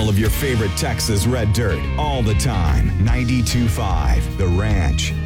All of your favorite Texas Red Dirt, all the time. 92.5 The Ranch.